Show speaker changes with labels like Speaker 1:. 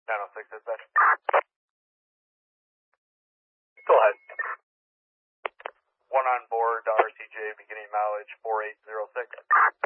Speaker 1: 906 dispatch. Go ahead. One on board, RCJ, beginning mileage 4806.